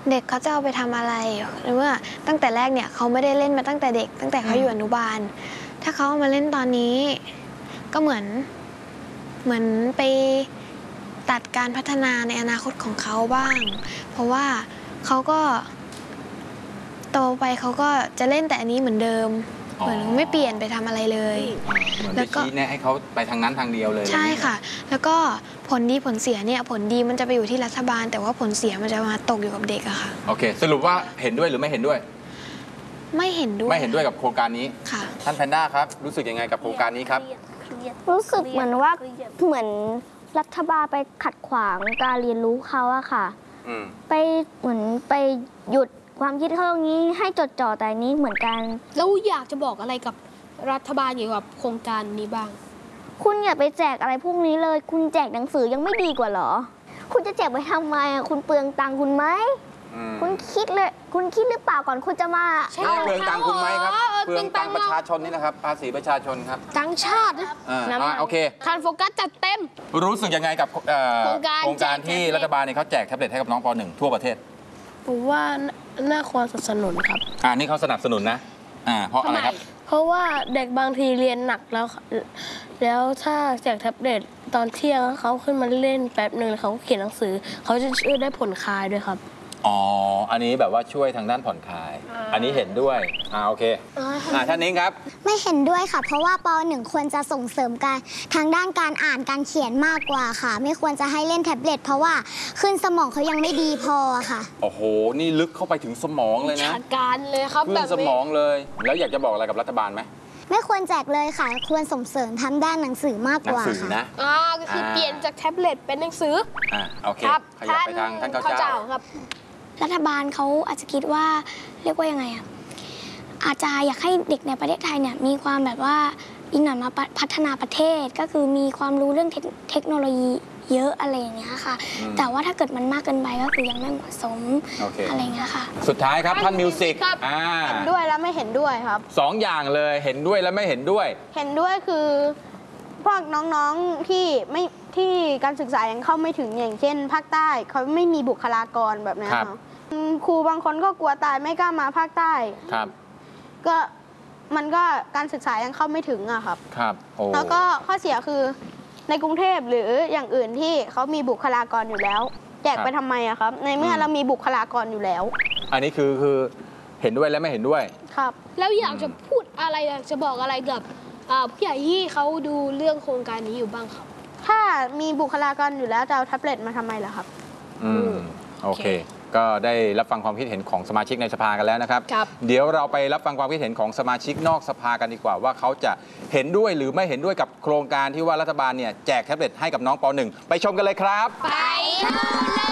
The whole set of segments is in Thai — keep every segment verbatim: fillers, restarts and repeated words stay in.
เด็กเขาจะเอาไปทำอะไรหรือว่าตั้งแต่แรกเนี่ยเขาไม่ได้เล่นมาตั้งแต่เด็กตั้งแต่เขาอยู่อนุบาลถ้าเขาเอามาเล่นตอนนี้ก็เหมือนเหมือนไปตัดการพัฒนาในอนาคตของเขาบ้างเพราะว่าเขาก็โตไปเขาก็จะเล่นแต่อันนี้เหมือนเดิมเหมือนไม่เปลี่ยนไปทำอะไรเลยเหมือนไปชี้แนะให้เขาไปทางนั้นทางเดียวเลยใช่ค่ะแล้วก็ผลดีผลเสียเนี่ยผลดีมันจะไปอยู่ที่รัฐบาลแต่ว่าผลเสียมันจะมาตกอยู่กับเด็กอะค่ะโอเคสรุปว่าเห็นด้วยหรือไม่เห็นด้วยไม่เห็นด้วยไม่เห็นด้วยกับโครงการนี้ค่ะท่านแพนด้าครับรู้สึกยังไงกับโครงการนี้ครับรู้สึกเหมือนว่าเหมือนรัฐบาลไปขัดขวางการเรียนรู้เขาอะค่ะไปเหมือนไปหยุดความคิดเขาตรงนี้ให้จดจ่อแต่นี้เหมือนกันแล้วอยากจะบอกอะไรกับรัฐบาลเกี่ยวกับโครงการนี้บ้างคุณอย่าไปแจกอะไรพวกนี้เลยคุณแจกหนังสือยังไม่ดีกว่าหรอคุณจะแจกไปทำไมอะคุณเปลืองตังค์คุณไหมคุณคิดเลยคุณคิดหรือเปล่าก่อนคุณจะมาใช่เปลืองตังค์คุณไหมครับเปลืองตังค์ประชาชนนี่นะครับภาษีประชาชนครับตังชาตินะโอเคท่านโฟกัสจัดเต็มรู้สึกยังไงกับโครงการโครงการที่รัฐบาลเนี่ยเขาแจกแท็บเล็ตให้กับน้องป .หนึ่ง ทั่วประเทศผมว่าน่าควรสนับสนุนครับอ่านี่เขาสนับสนุนนะอ่าเพราะอะไรครับเพราะว่าเด็กบางทีเรียนหนักแล้วแล้วถ้าแจกแท็บเล็ตตอนเที่ยงเขาขึ้นมาเล่นแป๊บหนึ่งเขาเขียนหนังสือเขาจะช่วยได้ผ่อนคลายด้วยครับอ๋ออันนี้แบบว่าช่วยทางด้านผ่อนคลายอันนี้เห็นด้วยอ่าโอเคอ่าท่านนี้ครับไม่เห็นด้วยค่ะเพราะว่าป หนึ่ง ควรจะส่งเสริมการทางด้านการอ่านการเขียนมากกว่าค่ะไม่ควรจะให้เล่นแท็บเล็ตเพราะว่าขึ้นสมองเขายังไม่ดีพอค่ะโอ้โหนี่ลึกเข้าไปถึงสมองเลยนะการเลยครับขึ้นสมองเลยแล้วอยากจะบอกอะไรกับรัฐบาลไหมไม่ควรแจกเลยค่ะควรส่งเสริมทางด้านหนังสือมากกว่าค่ะนะอ่าก็คือเปลี่ยนจากแท็บเล็ตเป็นหนังสืออ่าโอเคขยับไปทางท่านข้าวเจ้าครับรัฐบาลเขาอาจจะคิดว่าเรียกว่ายังไงอ่ะอาจจะอยากให้เด็กในประเทศไทยเนี่ยมีความแบบว่าอีกหน่อยมาพัฒนาประเทศก็คือมีความรู้เรื่องเทคโนโลยีเยอะอะไรอย่างเงี้ยค่ะแต่ว่าถ้าเกิดมันมากเกินไปก็คือยังไม่เหมาะสม okay. อะไรเงี้ยค่ะสุดท้ายครับท่านมิวสิกเห็นด้วยและไม่เห็นด้วยครับสองอย่างเลยเห็นด้วยและไม่เห็นด้วยเห็นด้วยคือพวกน้องๆที่ไม่ที่การศึกษายังเข้าไม่ถึงอย่างเช่นภาคใต้เขาไม่มีบุคลากรแบบนี้ครับครูบางคนก็กลัวตายไม่กล้ามาภาคใต้ครับก็มันก็การศึกษายังเข้าไม่ถึงอะครับครับแล้วก็ข้อเสียคือในกรุงเทพหรืออย่างอื่นที่เขามีบุคลากรอยู่แล้วแจกไปทำไมอะครับในเมื่อเรามีบุคลากรอยู่แล้วอันนี้คือคือเห็นด้วยและไม่เห็นด้วยครับแล้วอยากจะพูดอะไรอยากจะบอกอะไรกับผู้ใหญ่ที่เขาดูเรื่องโครงการนี้อยู่บ้างครับถ้ามีบุคลากรอยู่แล้วจะเอาแท็บเล็ตมาทำไมล่ะครับอืมโอเคก็ได้รับฟังความคิดเห็นของสมาชิกในสภากันแล้วนะครับครับเดี๋ยวเราไปรับฟังความคิดเห็นของสมาชิกนอกสภากันดีกว่าว่าเขาจะเห็นด้วยหรือไม่เห็นด้วยกับโครงการที่ว่ารัฐบาลเนี่ยแจกแท็บเล็ตให้กับน้องป .หนึ่ง ไปชมกันเลยครับไปเลย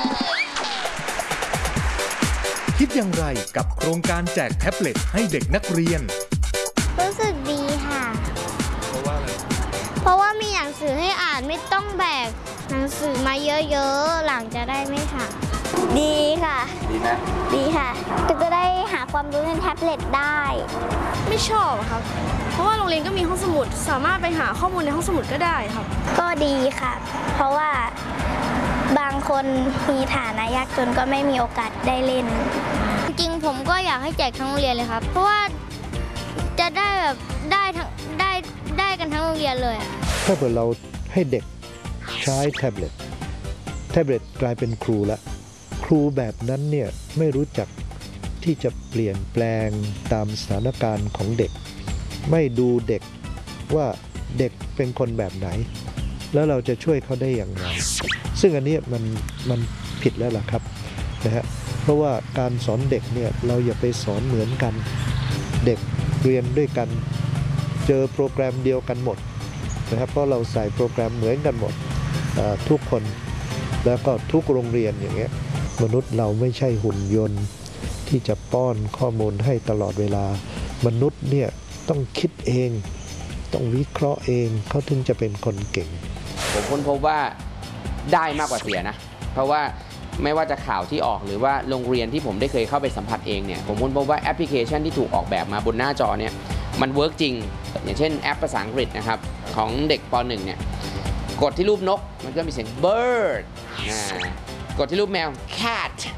คิดอย่างไรกับโครงการแจกแท็บเล็ตให้เด็กนักเรียนรู้สึกดีค่ะเพราะว่าอะไรเพราะว่ามีหนังสือให้อ่านไม่ต้องแบกหนังสือมาเยอะๆหลังจะได้ไม่ค่ะดีค่ะดีนะดีค่ะก็จะได้หาความรู้ในแท็บเล็ตได้ไม่ชอบครับเพราะว่าโรงเรียนก็มีห้องสมุดสามารถไปหาข้อมูลในห้องสมุดก็ได้ครับก็ดีค่ะเพราะว่าบางคนมีฐานะยากจนก็ไม่มีโอกาสได้เล่นจริงๆผมก็อยากให้แจกทั้งโรงเรียนเลยครับเพราะว่าจะได้แบบได้ทั้งได้ได้กันทั้งโรงเรียนเลยถ้าเกิดเราให้เด็กใช้แท็บเล็ตแท็บเล็ตกลายเป็นครูละครูแบบนั้นเนี่ยไม่รู้จักที่จะเปลี่ยนแปลงตามสถานการณ์ของเด็กไม่ดูเด็กว่าเด็กเป็นคนแบบไหนแล้วเราจะช่วยเขาได้อย่างไรซึ่งอันนี้มันมันผิดแล้วล่ะครับนะฮะเพราะว่าการสอนเด็กเนี่ยเราอย่าไปสอนเหมือนกันเด็กเรียนด้วยกันเจอโปรแกรมเดียวกันหมดนะครับเพราะเราใส่โปรแกรมเหมือนกันหมดทุกคนแล้วก็ทุกโรงเรียนอย่างเงี้ยมนุษย์เราไม่ใช่หุ่นยนต์ที่จะป้อนข้อมูลให้ตลอดเวลามนุษย์เนี่ยต้องคิดเองต้องวิเคราะห์เองเขาถึงจะเป็นคนเก่งผมค้นพบว่าได้มากกว่าเสียนะเพราะว่าไม่ว่าจะข่าวที่ออกหรือว่าโรงเรียนที่ผมได้เคยเข้าไปสัมผัสเองเนี่ยผมค้นพบว่าแอปพลิเคชันที่ถูกออกแบบมาบนหน้าจอเนี่ยมันเวิร์กจริงอย่างเช่นแอปภาษาอังกฤษนะครับของเด็กป .หนึ่ง เนี่ยกดที่รูปนกมันก็มีเสียง bird กดที่รูปแมว cat